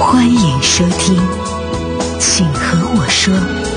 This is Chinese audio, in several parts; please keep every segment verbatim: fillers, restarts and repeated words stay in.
欢迎收听，请和我说。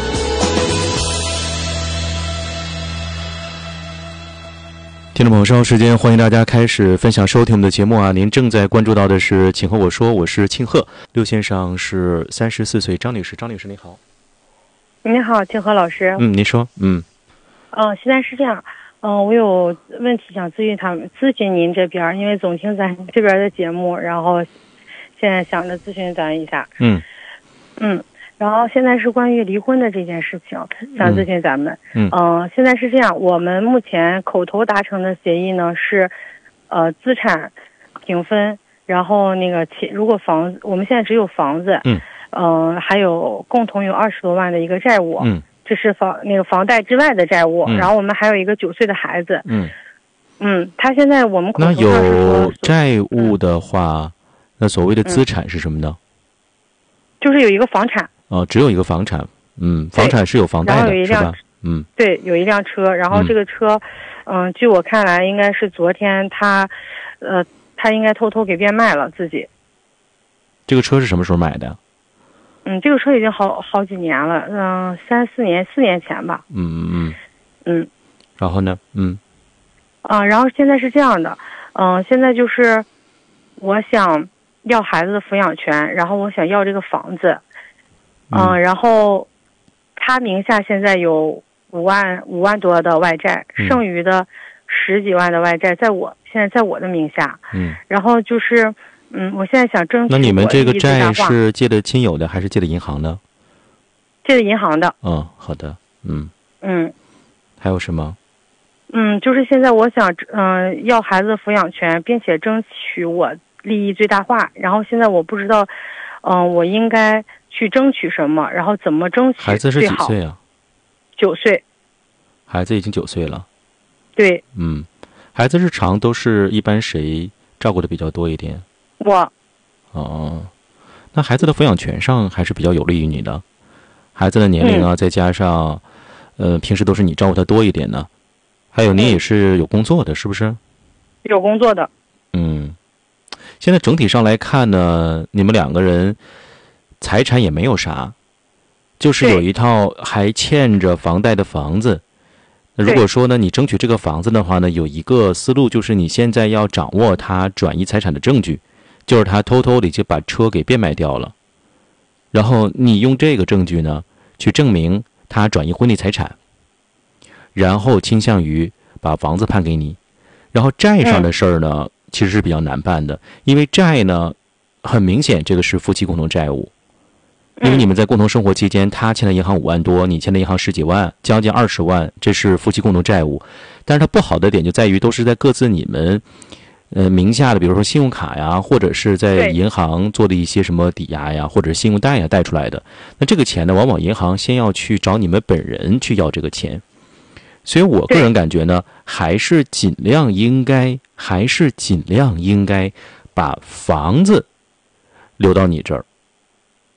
听众朋友，稍后时间欢迎大家开始分享收听我们的节目啊！您正在关注到的是，请和我说，我是庆贺。六先生是三十四岁，张女士，张女士你好。 你好，庆和老师。 嗯，您说。嗯。 嗯、呃，现在是这样。嗯、呃，我有问题想咨询他们，咨询您这边，因为总听咱这边的节目，然后现在想着咨询咱一下。 嗯。 嗯。然后现在是关于离婚的这件事情，想咨询咱们。 嗯。 嗯、呃，现在是这样，我们目前口头达成的协议呢是，呃，资产平分，然后那个钱，如果房子，我们现在只有房子。 嗯。 嗯、呃，还有共同有二十多万的一个债务。 嗯。 这是房那个房贷之外的债务。 嗯。 然后我们还有一个九岁的孩子。 嗯。 嗯，他现在我们口头那上是说有债务的话，嗯、那所谓的资产是什么呢？ 就是有一个房产。 哦，只有一个房产。嗯，房产是有房贷的，是吧？嗯， 对，有一辆车，然后这个车，嗯、呃，据我看来，应该是昨天他，呃，他应该偷偷给变卖了自己。 这个车是什么时候买的？ 嗯，这个车已经好好几年了，嗯、呃，三四年，四年前吧。 嗯嗯嗯。 嗯。 然后呢？嗯。 啊，然后现在是这样的，嗯、呃，现在就是我想要孩子的抚养权，然后我想要这个房子。嗯、呃，然后他名下现在有五万五万多的外债， 嗯、 剩余的十几万的外债在我现在在我的名下。 嗯， 然后就是嗯，我现在想争取。 那你们这个债是借的亲友的还是借的银行的？ 借的银行的。 嗯，好的。嗯嗯， 还有什么？ 嗯，就是现在我想嗯、呃、要孩子的抚养权，并且争取我利益最大化。然后现在我不知道嗯、呃、我应该去争取什么，然后怎么争取最好。 孩子是几岁啊？ 九岁。 孩子已经九岁了。 对。 嗯，孩子日常都是一般谁照顾的比较多一点？ 我。 哦，那孩子的抚养权上还是比较有利于你的。孩子的年龄啊，嗯、再加上呃平时都是你照顾他多一点呢。还有你也是有工作的，嗯、是不是？ 有工作的。 嗯，现在整体上来看呢，你们两个人财产也没有啥，就是有一套还欠着房贷的房子。如果说呢，你争取这个房子的话呢，有一个思路就是你现在要掌握他转移财产的证据，就是他偷偷的就把车给变卖掉了，然后你用这个证据呢去证明他转移婚内财产，然后倾向于把房子判给你。然后债上的事儿呢、嗯、其实是比较难办的，因为债呢很明显这个是夫妻共同债务，因为你们在共同生活期间，他欠了银行五万多，你欠了银行十几万，将近二十万，这是夫妻共同债务。但是它不好的点就在于都是在各自你们呃名下的，比如说信用卡呀，或者是在银行做的一些什么抵押呀，或者是信用贷呀贷出来的。那这个钱呢，往往银行先要去找你们本人去要这个钱。所以我个人感觉呢，还是尽量应该，还是尽量应该把房子留到你这儿。